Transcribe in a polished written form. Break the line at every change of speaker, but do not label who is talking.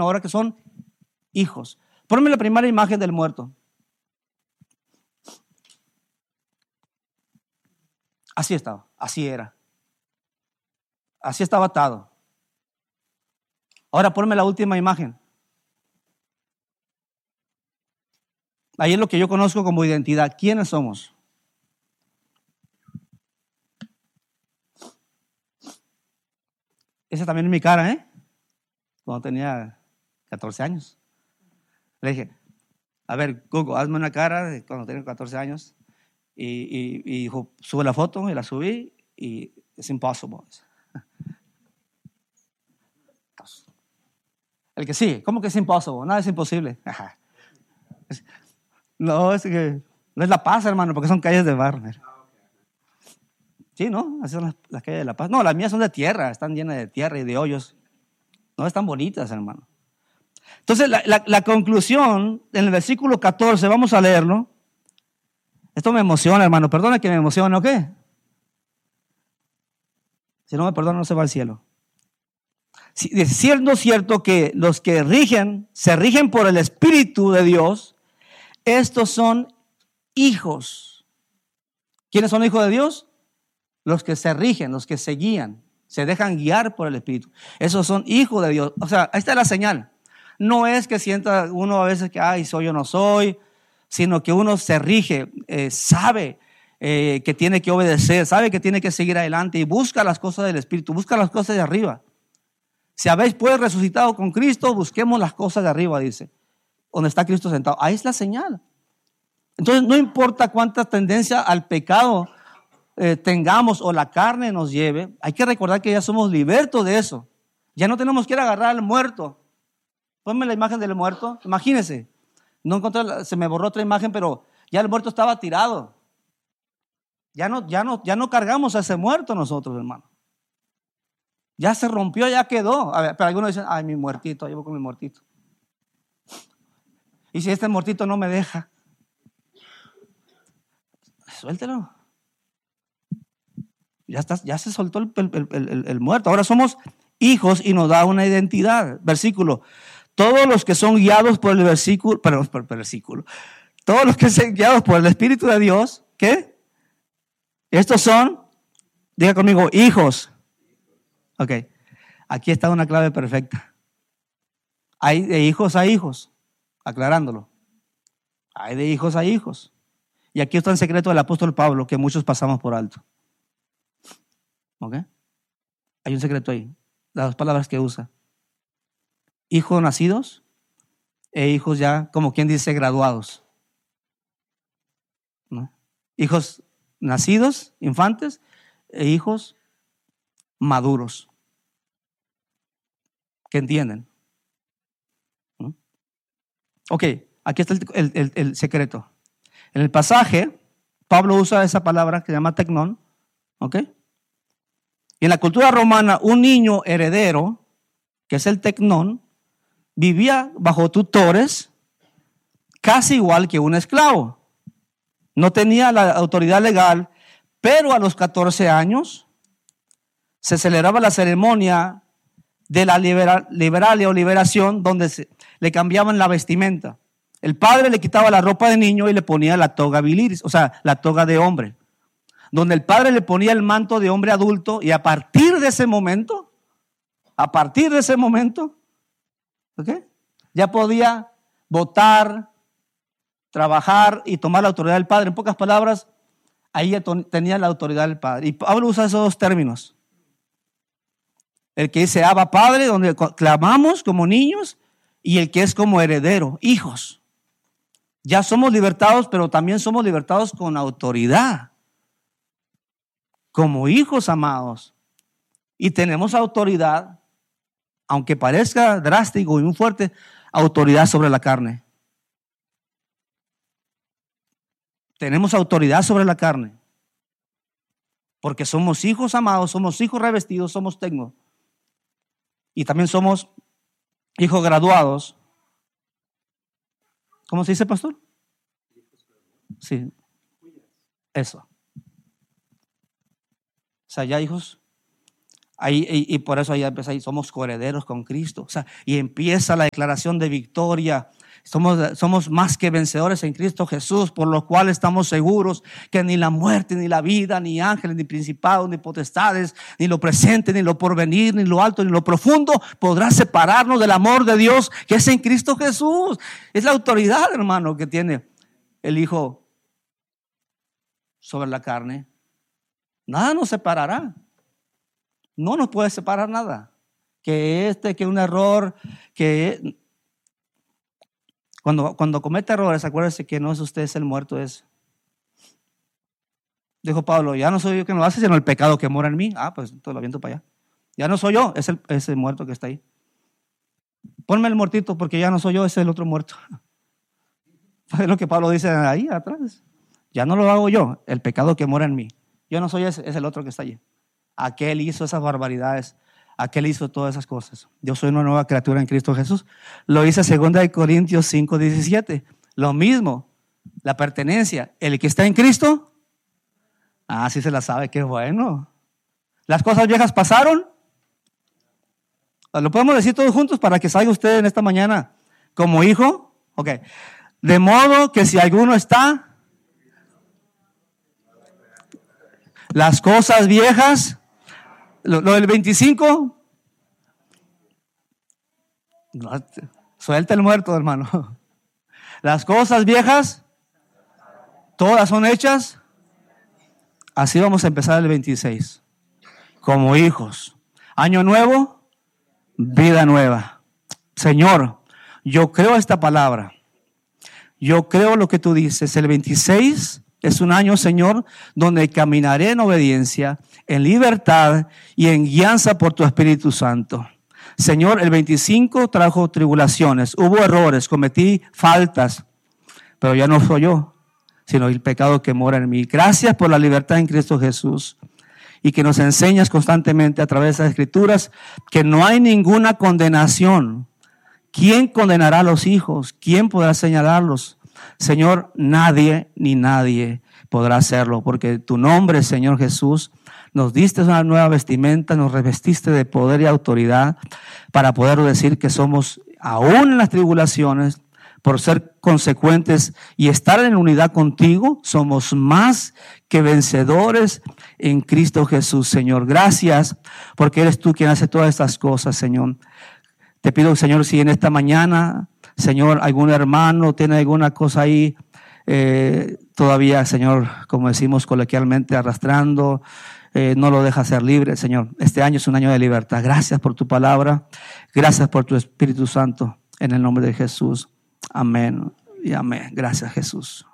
sino ahora que son hijos. Ponme la primera imagen del muerto. Así estaba, así era. Así estaba atado. Ahora ponme la última imagen. Ahí es lo que yo conozco como identidad. ¿Quiénes somos? Esa también es mi cara, ¿eh? Cuando tenía 14 años. Le dije, a ver, Google, hazme una cara de cuando tenía 14 años. Y dijo, sube la foto, y la subí, y es imposible. El que sí, ¿cómo que es imposible? Nada es imposible. No, es que no es La Paz, hermano, porque son calles de barro. Sí, ¿no? Así son las calles de La Paz. No, las mías son de tierra, están llenas de tierra y de hoyos. No, están bonitas, hermano. Entonces, la conclusión en el versículo 14, vamos a leerlo. Esto me emociona, hermano. Perdona que me emocione, ¿o qué? Si no me perdona, no se va al cielo. Siendo cierto que los que se rigen por el Espíritu de Dios, estos son hijos. ¿Quiénes son hijos de Dios? Los que se rigen, los que se guían, se dejan guiar por el Espíritu. Esos son hijos de Dios. O sea, ahí está la señal. No es que sienta uno a veces que, ay, soy o no soy, sino que uno se rige, sabe que tiene que obedecer, sabe que tiene que seguir adelante y busca las cosas del Espíritu, busca las cosas de arriba. Si habéis pues resucitado con Cristo, busquemos las cosas de arriba, dice, donde está Cristo sentado. Ahí es la señal. Entonces, no importa cuánta tendencia al pecado tengamos o la carne nos lleve, hay que recordar que ya somos libertos de eso. Ya no tenemos que ir a agarrar al muerto. Ponme la imagen del muerto. Imagínense. No encontré, se me borró otra imagen, pero ya el muerto estaba tirado. Ya no cargamos a ese muerto nosotros, hermano. Ya se rompió, ya quedó. A ver, pero algunos dicen, ay, mi muertito, llevo con mi muertito. Y si este muertito no me deja, suéltelo. Ya se soltó el muerto. Ahora somos hijos y nos da una identidad. Versículo. Todos los que son guiados por el versículo. Todos los que son guiados por el Espíritu de Dios, ¿qué? Estos son, diga conmigo, hijos. Ok. Aquí está una clave perfecta. Hay de hijos a hijos, aclarándolo. Hay de hijos a hijos. Y aquí está el secreto del apóstol Pablo que muchos pasamos por alto. ¿Ok? Hay un secreto ahí. Las dos palabras que usa. Hijos nacidos e hijos ya, como quien dice, graduados. ¿No? Hijos nacidos, infantes, e hijos maduros. ¿Qué entienden? ¿No? Ok, aquí está el secreto. En el pasaje, Pablo usa esa palabra que se llama tecnón. ¿Ok? Y en la cultura romana, un niño heredero, que es el tecnón, vivía bajo tutores casi igual que un esclavo. No tenía la autoridad legal, pero a los 14 años se celebraba la ceremonia de la liberalia o liberación, donde le cambiaban la vestimenta. El padre le quitaba la ropa de niño y le ponía la toga virilis, o sea, la toga de hombre. Donde el padre le ponía el manto de hombre adulto y a partir de ese momento, ¿okay? Ya podía votar, trabajar y tomar la autoridad del padre. En pocas palabras, ahí ya tenía la autoridad del padre. Y Pablo usa esos dos términos. El que dice Abba Padre, donde clamamos como niños, y el que es como heredero, hijos. Ya somos libertados, pero también somos libertados con autoridad. Como hijos amados. Y tenemos autoridad, aunque parezca drástico y muy fuerte, autoridad sobre la carne. Tenemos autoridad sobre la carne. Porque somos hijos amados, somos hijos revestidos, somos tecno. Y también somos hijos graduados. ¿Cómo se dice, pastor? Sí. Eso. O sea, ya hijos. Y por eso ahí empieza, somos coherederos con Cristo. O sea, y empieza la declaración de victoria. Somos más que vencedores en Cristo Jesús, por lo cual estamos seguros que ni la muerte, ni la vida, ni ángeles, ni principados, ni potestades, ni lo presente, ni lo porvenir, ni lo alto, ni lo profundo podrá separarnos del amor de Dios que es en Cristo Jesús. Es la autoridad, hermano, que tiene el Hijo sobre la carne. Nada nos separará. No nos puede separar nada. Que un error, que cuando comete errores, acuérdese que no es usted, es el muerto. Dijo Pablo, ya no soy yo que lo hace, sino el pecado que mora en mí. Pues todo lo aviento para allá. Ya no soy yo, es el muerto que está ahí. Ponme el muertito porque ya no soy yo, es el otro muerto. Es lo que Pablo dice ahí atrás. Ya no lo hago yo, el pecado que mora en mí. Yo no soy ese, es el otro que está allí. Aquel hizo esas barbaridades. Aquel hizo todas esas cosas. Yo soy una nueva criatura en Cristo Jesús. Lo dice 2 Corintios 5:17. Lo mismo, la pertenencia. El que está en Cristo, sí se la sabe, qué bueno. Las cosas viejas pasaron. Lo podemos decir todos juntos para que salga usted en esta mañana como hijo. Ok. De modo que si alguno está, las cosas viejas, lo del 25, suelta el muerto, hermano. Las cosas viejas, todas son hechas. Así vamos a empezar el 26. Como hijos. Año nuevo, vida nueva. Señor, yo creo esta palabra. Yo creo lo que tú dices. El 26 es un año, Señor, donde caminaré en obediencia, en libertad y en guianza por tu Espíritu Santo. Señor, el 25 trajo tribulaciones, hubo errores, cometí faltas, pero ya no soy yo, sino el pecado que mora en mí. Gracias por la libertad en Cristo Jesús y que nos enseñas constantemente a través de las Escrituras que no hay ninguna condenación. ¿Quién condenará a los hijos? ¿Quién podrá señalarlos? Señor, nadie ni nadie podrá hacerlo, porque tu nombre, Señor Jesús, nos diste una nueva vestimenta, nos revestiste de poder y autoridad para poder decir que somos, aún en las tribulaciones, por ser consecuentes y estar en unidad contigo, somos más que vencedores en Cristo Jesús, Señor. Gracias, porque eres tú quien hace todas estas cosas, Señor. Te pido, Señor, si en esta mañana, Señor, algún hermano tiene alguna cosa ahí, todavía, Señor, como decimos coloquialmente, arrastrando, no lo deja ser libre, Señor. Este año es un año de libertad. Gracias por tu palabra. Gracias por tu Espíritu Santo. En el nombre de Jesús. Amén y amén. Gracias, Jesús.